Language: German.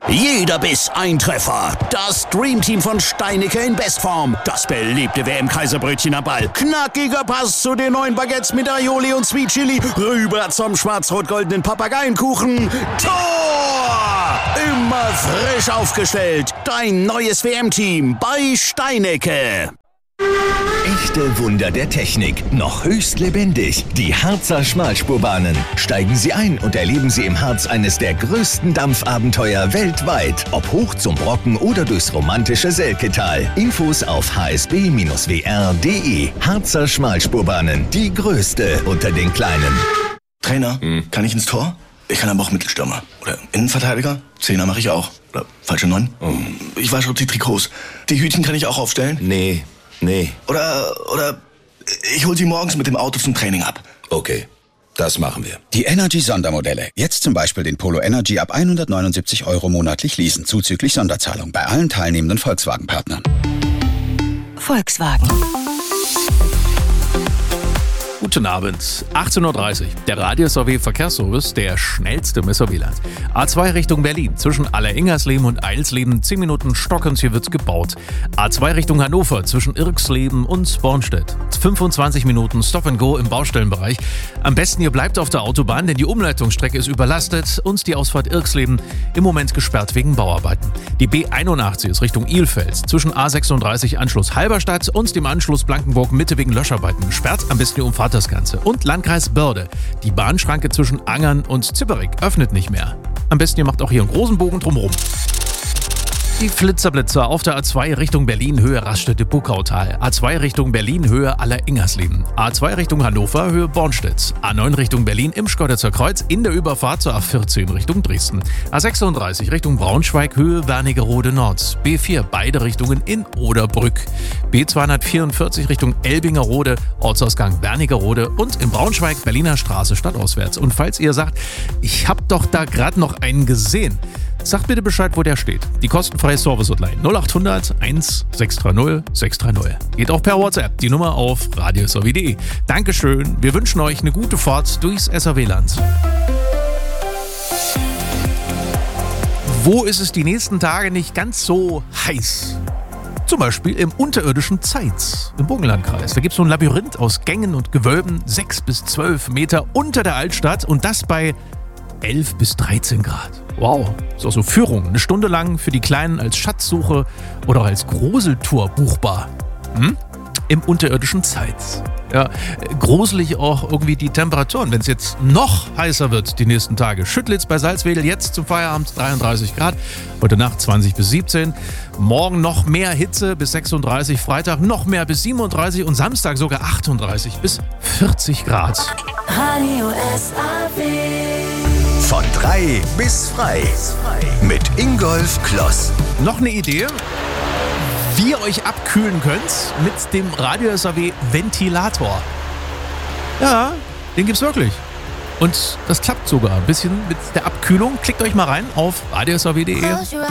Jeder Biss ein Treffer. Das Dreamteam von Steinicke in Bestform. Das beliebte WM-Kaiserbrötchen am Ball. Knackiger Pass zu den neuen Baguettes mit Aioli und Sweet Chili. Rüber zum schwarz-rot-goldenen Papageienkuchen. Tor! Immer frisch aufgestellt. Dein neues WM-Team bei Steinicke. Echte Wunder der Technik, noch höchst lebendig. Die Harzer Schmalspurbahnen. Steigen Sie ein und erleben Sie im Harz eines der größten Dampfabenteuer weltweit. Ob hoch zum Brocken oder durchs romantische Selketal. Infos auf hsb-wr.de. Harzer Schmalspurbahnen, die größte unter den Kleinen. Trainer, kann ich ins Tor? Ich kann aber auch Mittelstürmer. Oder Innenverteidiger? Zehner mache ich auch. Oder falsche 9? Ich wasche die Trikots. Die Hütchen kann ich auch aufstellen? Nee. Oder ich hol sie morgens mit dem Auto zum Training ab. Okay, das machen wir. Die Energy-Sondermodelle. Jetzt zum Beispiel den Polo Energy ab 179 € monatlich leasen, zuzüglich Sonderzahlung bei allen teilnehmenden Volkswagen-Partnern. Volkswagen. Guten Abend, 18.30 Uhr. Der Radio-SW-Verkehrsservice, der schnellste im SW-Land. A2 Richtung Berlin, zwischen Aller-Ingersleben und Eilsleben, 10 Minuten Stockens, hier wird's gebaut. A2 Richtung Hannover, zwischen Irksleben und Bornstedt. 25 Minuten Stop-and-Go im Baustellenbereich. Am besten ihr bleibt auf der Autobahn, denn die Umleitungsstrecke ist überlastet und die Ausfahrt Irksleben im Moment gesperrt wegen Bauarbeiten. Die B81 ist Richtung Ilfeld, zwischen A36 Anschluss Halberstadt und dem Anschluss Blankenburg Mitte wegen Löscharbeiten gesperrt. Am besten ihr umfahrt das Ganze. Und Landkreis Börde. Die Bahnschranke zwischen Angern und Zipperich öffnet nicht mehr. Am besten ihr macht auch hier einen großen Bogen drumherum. Die Flitzerblitzer auf der A2 Richtung Berlin, Höhe Raststätte-Buckautal. A2 Richtung Berlin, Höhe Aller-Ingersleben. A2 Richtung Hannover, Höhe Bornstedt. A9 Richtung Berlin im Schkeuditzer Kreuz in der Überfahrt zur A14 Richtung Dresden. A36 Richtung Braunschweig, Höhe Wernigerode Nord. B4 beide Richtungen in Oderbrück. B244 Richtung Elbingerode, Ortsausgang Wernigerode und in Braunschweig Berliner Straße stadtauswärts. Und falls ihr sagt, ich hab doch da gerade noch einen gesehen, sagt bitte Bescheid, wo der steht. Die kostenfreie Service-Hotline 0800 1630 630. Geht auch per WhatsApp, die Nummer auf radio.sw.de. Dankeschön, wir wünschen euch eine gute Fahrt durchs SRW-Land. Wo ist es die nächsten Tage nicht ganz so heiß? Zum Beispiel im unterirdischen Zeitz im Burgenlandkreis. Da gibt es so ein Labyrinth aus Gängen und Gewölben, 6 bis 12 Meter unter der Altstadt und das bei 11 bis 13 Grad. Wow, ist auch so Führung. Eine Stunde lang für die Kleinen als Schatzsuche oder auch als Gruseltour buchbar. Im unterirdischen Zeitz. Ja, gruselig auch irgendwie die Temperaturen, wenn es jetzt noch heißer wird die nächsten Tage. Schüttlitz bei Salzwedel jetzt zum Feierabend 33 Grad, heute Nacht 20 bis 17. Morgen noch mehr Hitze bis 36, Freitag noch mehr bis 37 und Samstag sogar 38 bis 40 Grad. Radio SRW. Von 3 bis frei. Mit Ingolf Kloss. Noch eine Idee, wie ihr euch abkühlen könnt mit dem Radio SRW Ventilator. Ja, den gibt's wirklich. Und das klappt sogar ein bisschen mit der Abkühlung. Klickt euch mal rein auf radio.srw.de.